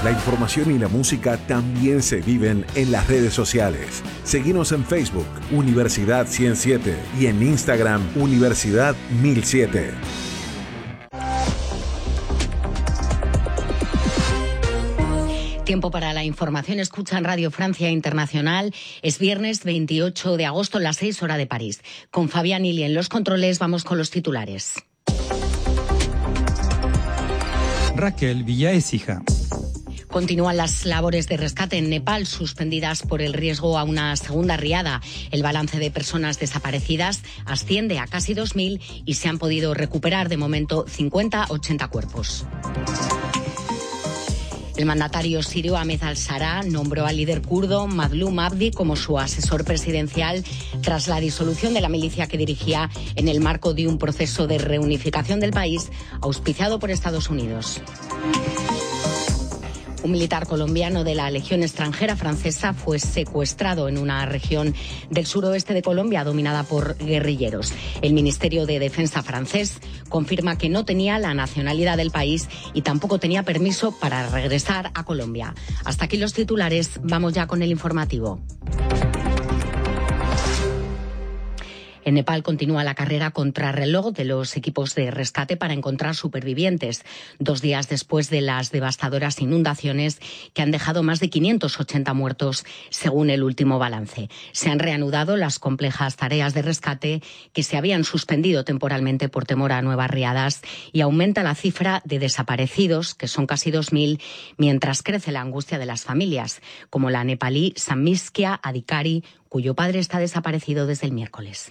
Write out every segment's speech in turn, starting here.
La información y la música también se viven en las redes sociales. Seguinos en Facebook, Universidad 107, y en Instagram, Universidad 1007. Tiempo para la información. Escuchan Radio Francia Internacional. Es viernes 28 de agosto, las 6 horas de París. Con Fabián Ili en los controles, vamos con los titulares. Raquel Villaécija. Continúan las labores de rescate en Nepal, suspendidas por el riesgo a una segunda riada. El balance de personas desaparecidas asciende a casi 2.000 y se han podido recuperar de momento 50-80 cuerpos. El mandatario sirio Ahmed al-Shara nombró al líder kurdo Mazlum Abdi como su asesor presidencial tras la disolución de la milicia que dirigía en el marco de un proceso de reunificación del país auspiciado por Estados Unidos. Un militar colombiano de la Legión extranjera francesa fue secuestrado en una región del suroeste de Colombia dominada por guerrilleros. El Ministerio de Defensa francés confirma que no tenía la nacionalidad del país y tampoco tenía permiso para regresar a Colombia. Hasta aquí los titulares, vamos ya con el informativo. En Nepal continúa la carrera contrarreloj de los equipos de rescate para encontrar supervivientes, 2 días después de las devastadoras inundaciones que han dejado más de 580 muertos, según el último balance. Se han reanudado las complejas tareas de rescate que se habían suspendido temporalmente por temor a nuevas riadas y aumenta la cifra de desaparecidos, que son casi 2.000, mientras crece la angustia de las familias, como la nepalí Sammiskia Adhikari, cuyo padre está desaparecido desde el miércoles.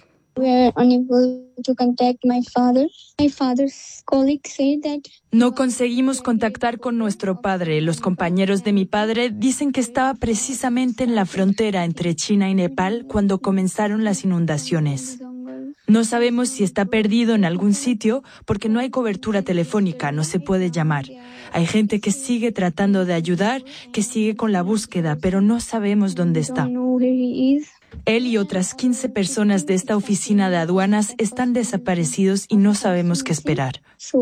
No conseguimos contactar con nuestro padre. Los compañeros de mi padre dicen que estaba precisamente en la frontera entre China y Nepal cuando comenzaron las inundaciones. No sabemos si está perdido en algún sitio porque no hay cobertura telefónica, no se puede llamar. Hay gente que sigue tratando de ayudar, que sigue con la búsqueda, pero no sabemos dónde está. Él y otras 15 personas de esta oficina de aduanas están desaparecidos y no sabemos qué esperar.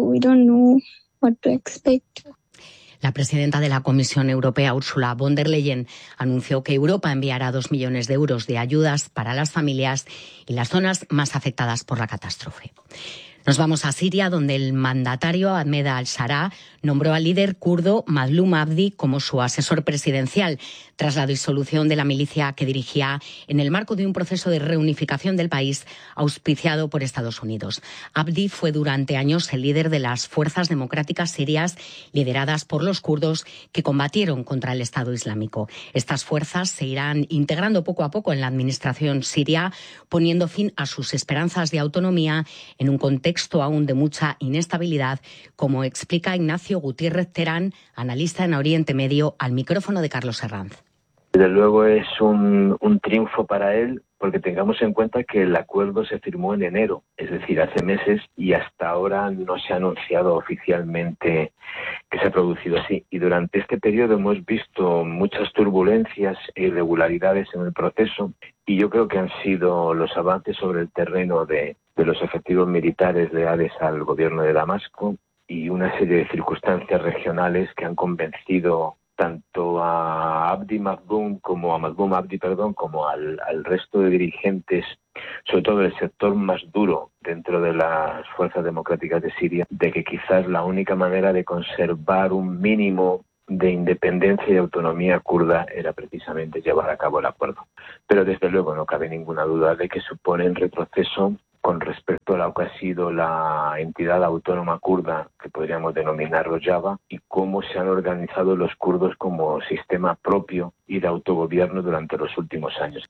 La presidenta de la Comisión Europea, Ursula von der Leyen, anunció que Europa enviará 2 millones de euros de ayudas para las familias y las zonas más afectadas por la catástrofe. Nos vamos a Siria, donde el mandatario Ahmed al-Shara nombró al líder kurdo Mazlum Abdi como su asesor presidencial tras la disolución de la milicia que dirigía en el marco de un proceso de reunificación del país auspiciado por Estados Unidos. Abdi fue durante años el líder de las fuerzas democráticas sirias lideradas por los kurdos que combatieron contra el Estado Islámico. Estas fuerzas se irán integrando poco a poco en la administración siria, poniendo fin a sus esperanzas de autonomía en un contexto aún de mucha inestabilidad, como explica Ignacio Gutiérrez Terán, analista en Oriente Medio, al micrófono de Carlos Herranz. Desde luego es un triunfo para él, porque tengamos en cuenta que el acuerdo se firmó en enero, es decir, hace meses, y hasta ahora no se ha anunciado oficialmente que se ha producido así. Y durante este periodo hemos visto muchas turbulencias e irregularidades en el proceso, y yo creo que han sido los avances sobre el terreno de los efectivos militares leales al gobierno de Damasco y una serie de circunstancias regionales que han convencido tanto a Mazlum Abdi, como al resto de dirigentes, sobre todo del sector más duro dentro de las fuerzas democráticas de Siria, de que quizás la única manera de conservar un mínimo de independencia y autonomía kurda era precisamente llevar a cabo el acuerdo. Pero desde luego no cabe ninguna duda de que supone un retroceso con respecto a lo que ha sido la entidad autónoma kurda, que podríamos denominar Rojava, y cómo se han organizado los kurdos como sistema propio y de autogobierno durante los últimos años.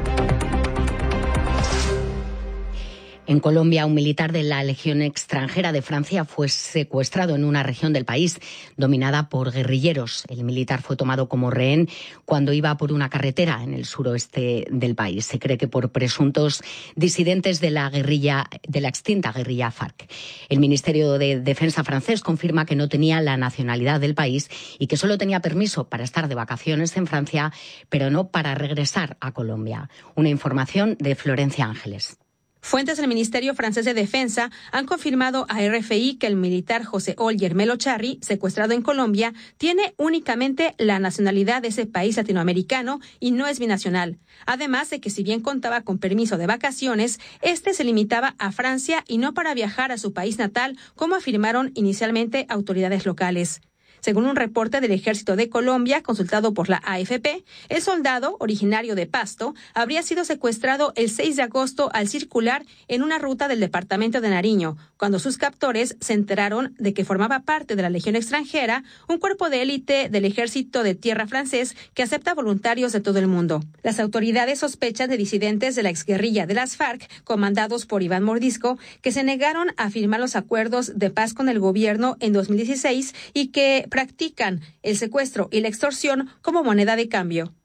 En Colombia, un militar de la Legión extranjera de Francia fue secuestrado en una región del país dominada por guerrilleros. El militar fue tomado como rehén cuando iba por una carretera en el suroeste del país. Se cree que por presuntos disidentes de la extinta guerrilla FARC. El Ministerio de Defensa francés confirma que no tenía la nacionalidad del país y que solo tenía permiso para estar de vacaciones en Francia, pero no para regresar a Colombia. Una información de Florencia Ángeles. Fuentes del Ministerio francés de Defensa han confirmado a RFI que el militar José Ollier Melocharry, secuestrado en Colombia, tiene únicamente la nacionalidad de ese país latinoamericano y no es binacional. Además de que si bien contaba con permiso de vacaciones, este se limitaba a Francia y no para viajar a su país natal, como afirmaron inicialmente autoridades locales. Según un reporte del Ejército de Colombia consultado por la AFP, el soldado, originario de Pasto, habría sido secuestrado el 6 de agosto al circular en una ruta del departamento de Nariño, cuando sus captores se enteraron de que formaba parte de la Legión Extranjera, un cuerpo de élite del Ejército de Tierra francés que acepta voluntarios de todo el mundo. Las autoridades sospechan de disidentes de la exguerrilla de las FARC, comandados por Iván Mordisco, que se negaron a firmar los acuerdos de paz con el gobierno en 2016 y que practican el secuestro y la extorsión como moneda de cambio.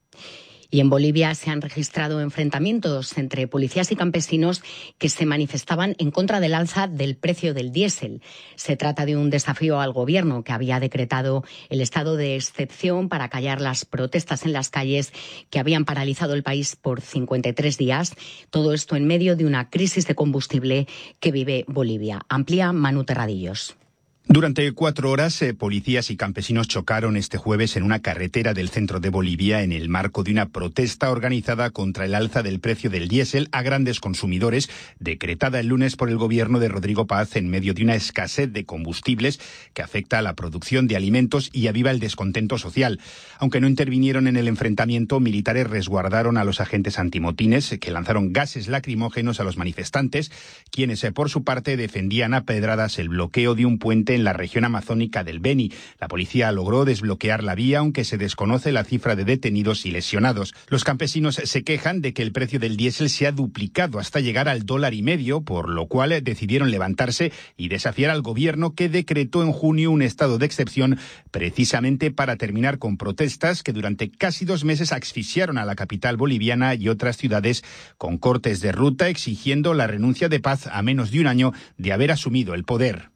Y en Bolivia se han registrado enfrentamientos entre policías y campesinos que se manifestaban en contra del alza del precio del diésel. Se trata de un desafío al gobierno que había decretado el estado de excepción para callar las protestas en las calles que habían paralizado el país por 53 días. Todo esto en medio de una crisis de combustible que vive Bolivia. Amplía Manu Terradillos. Durante 4 horas, policías y campesinos chocaron este jueves en una carretera del centro de Bolivia en el marco de una protesta organizada contra el alza del precio del diésel a grandes consumidores, decretada el lunes por el gobierno de Rodrigo Paz en medio de una escasez de combustibles que afecta a la producción de alimentos y aviva el descontento social. Aunque no intervinieron en el enfrentamiento, militares resguardaron a los agentes antimotines que lanzaron gases lacrimógenos a los manifestantes, quienes por su parte defendían a pedradas el bloqueo de un puente en la región amazónica del Beni. La policía logró desbloquear la vía, aunque se desconoce la cifra de detenidos y lesionados. Los campesinos se quejan de que el precio del diésel se ha duplicado hasta llegar al $1,50, por lo cual decidieron levantarse y desafiar al gobierno, que decretó en junio un estado de excepción precisamente para terminar con protestas que durante casi 2 meses asfixiaron a la capital boliviana y otras ciudades con cortes de ruta, exigiendo la renuncia de Paz a menos de un año de haber asumido el poder.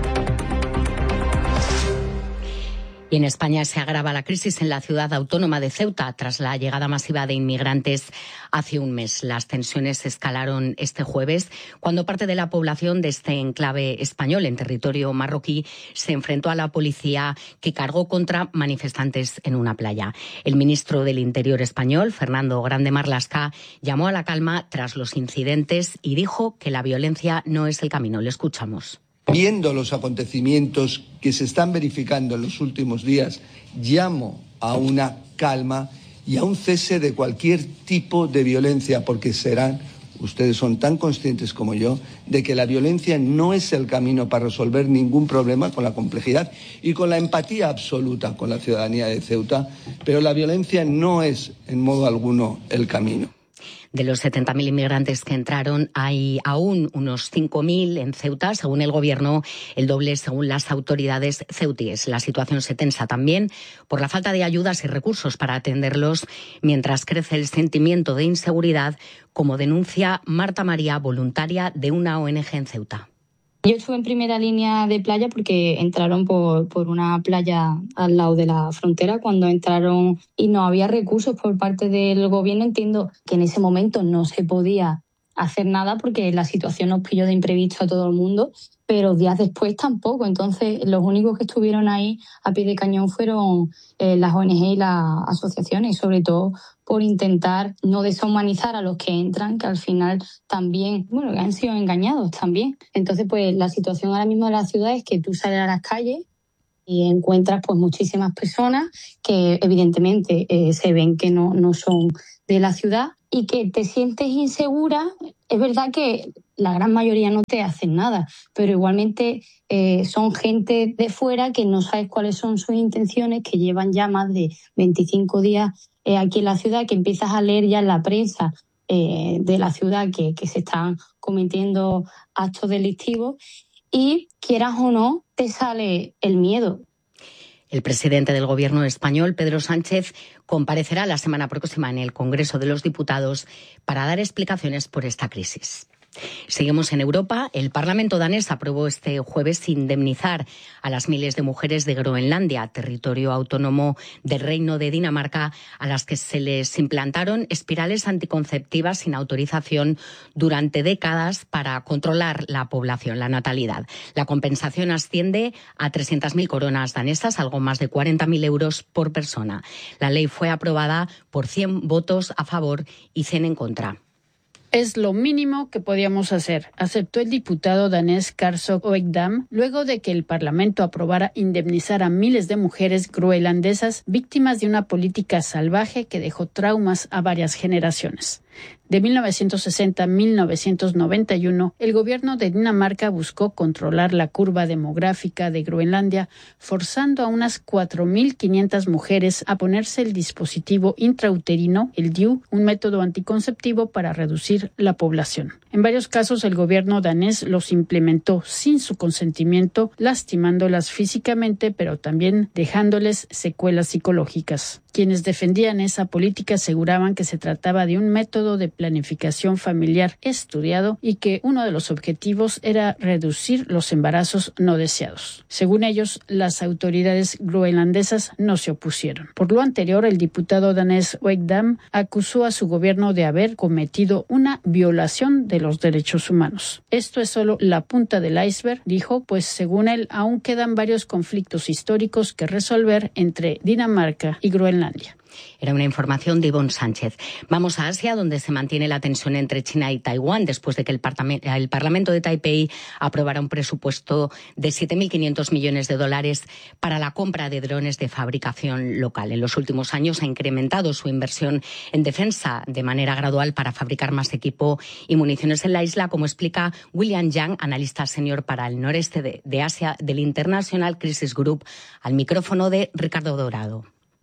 Y en España se agrava la crisis en la ciudad autónoma de Ceuta tras la llegada masiva de inmigrantes hace un mes. Las tensiones escalaron este jueves cuando parte de la población de este enclave español en territorio marroquí se enfrentó a la policía, que cargó contra manifestantes en una playa. El ministro del Interior español, Fernando Grande Marlaska, llamó a la calma tras los incidentes y dijo que la violencia no es el camino. Le escuchamos. Viendo los acontecimientos que se están verificando en los últimos días, llamo a una calma y a un cese de cualquier tipo de violencia, porque ustedes son tan conscientes como yo de que la violencia no es el camino para resolver ningún problema, con la complejidad y con la empatía absoluta con la ciudadanía de Ceuta, pero la violencia no es en modo alguno el camino. De los 70.000 inmigrantes que entraron, hay aún unos 5.000 en Ceuta, según el gobierno, el doble según las autoridades ceutíes. La situación se tensa también por la falta de ayudas y recursos para atenderlos, mientras crece el sentimiento de inseguridad, como denuncia Marta María, voluntaria de una ONG en Ceuta. Yo estuve en primera línea de playa porque entraron por una playa al lado de la frontera. Cuando entraron y no había recursos por parte del gobierno, entiendo que en ese momento no se podía hacer nada porque la situación nos pilló de imprevisto a todo el mundo, pero días después tampoco. Entonces, los únicos que estuvieron ahí a pie de cañón fueron las ONG y las asociaciones, y sobre todo por intentar no deshumanizar a los que entran, que al final también, que han sido engañados también. Entonces, pues la situación ahora mismo de la ciudad es que tú sales a las calles y encuentras pues muchísimas personas que evidentemente se ven que no son de la ciudad y que te sientes insegura. Es verdad que la gran mayoría no te hacen nada, pero igualmente son gente de fuera que no sabes cuáles son sus intenciones, que llevan ya más de 25 días aquí en la ciudad, que empiezas a leer ya en la prensa de la ciudad que se están cometiendo actos delictivos y, quieras o no, te sale el miedo. El presidente del Gobierno español, Pedro Sánchez, comparecerá la semana próxima en el Congreso de los Diputados para dar explicaciones por esta crisis. Seguimos en Europa. El Parlamento danés aprobó este jueves indemnizar a las miles de mujeres de Groenlandia, territorio autónomo del Reino de Dinamarca, a las que se les implantaron espirales anticonceptivas sin autorización durante décadas para controlar la población, la natalidad. La compensación asciende a 300.000 coronas danesas, algo más de 40.000 euros por persona. La ley fue aprobada por 100 votos a favor y 100 en contra. Es lo mínimo que podíamos hacer, aceptó el diputado danés Karsok Oekdam, luego de que el Parlamento aprobara indemnizar a miles de mujeres groenlandesas víctimas de una política salvaje que dejó traumas a varias generaciones. De 1960 a 1991, el gobierno de Dinamarca buscó controlar la curva demográfica de Groenlandia, forzando a unas 4.500 mujeres a ponerse el dispositivo intrauterino, el DIU, un método anticonceptivo para reducir la población. En varios casos, el gobierno danés los implementó sin su consentimiento, lastimándolas físicamente, pero también dejándoles secuelas psicológicas. Quienes defendían esa política aseguraban que se trataba de un método de planificación familiar estudiado y que uno de los objetivos era reducir los embarazos no deseados. Según ellos, las autoridades groenlandesas no se opusieron. Por lo anterior, el diputado danés Oekdam acusó a su gobierno de haber cometido una violación de los derechos humanos. Esto es solo la punta del iceberg, dijo, pues según él aún quedan varios conflictos históricos que resolver entre Dinamarca y Groenlandia. Era una información de Ivonne Sánchez. Vamos a Asia, donde se mantiene la tensión entre China y Taiwán después de que el Parlamento de Taipei aprobara un presupuesto de 7.500 millones de dólares para la compra de drones de fabricación local. En los últimos años ha incrementado su inversión en defensa de manera gradual para fabricar más equipo y municiones en la isla, como explica William Yang, analista senior para el noreste de Asia del International Crisis Group, al micrófono de Ricardo Dorado.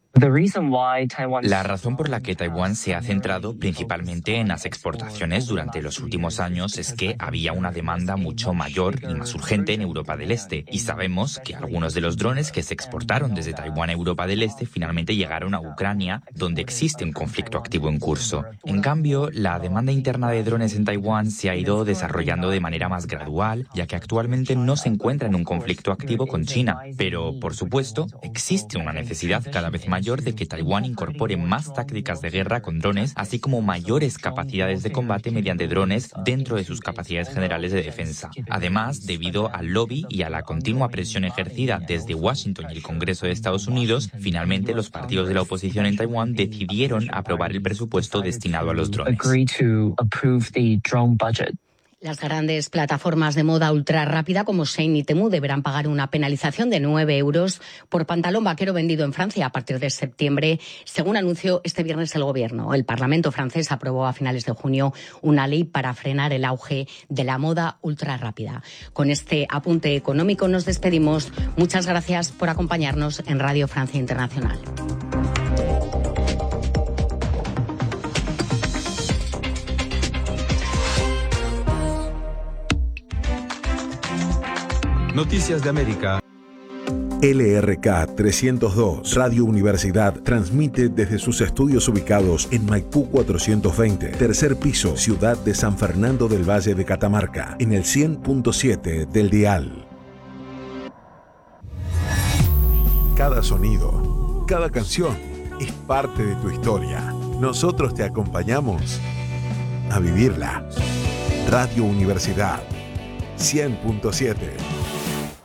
La razón por la que Taiwán se ha centrado principalmente en las exportaciones durante los últimos años es que había una demanda mucho mayor y más urgente en Europa del Este. Y sabemos que algunos de los drones que se exportaron desde Taiwán a Europa del Este finalmente llegaron a Ucrania, donde existe un conflicto activo en curso. En cambio, la demanda interna de drones en Taiwán se ha ido desarrollando de manera más gradual, ya que actualmente no se encuentra en un conflicto activo con China. Pero, por supuesto, existe una necesidad cada vez mayor de que Taiwán incorpore más tácticas de guerra con drones, así como mayores capacidades de combate mediante drones dentro de sus capacidades generales de defensa. Además, debido al lobby y a la continua presión ejercida desde Washington y el Congreso de Estados Unidos, finalmente los partidos de la oposición en Taiwán decidieron aprobar el presupuesto destinado a los drones. Las grandes plataformas de moda ultra rápida como Shein y Temu deberán pagar una penalización de 9 euros por pantalón vaquero vendido en Francia a partir de septiembre, según anunció este viernes el Gobierno. El Parlamento francés aprobó a finales de junio una ley para frenar el auge de la moda ultra rápida. Con este apunte económico nos despedimos. Muchas gracias por acompañarnos en Radio Francia Internacional. Noticias de América. LRK 302, Radio Universidad, transmite desde sus estudios ubicados en Maipú 420, tercer piso, ciudad de San Fernando del Valle de Catamarca, en el 100.7 del dial. Cada sonido, cada canción es parte de tu historia. Nosotros te acompañamos a vivirla. Radio Universidad 100.7.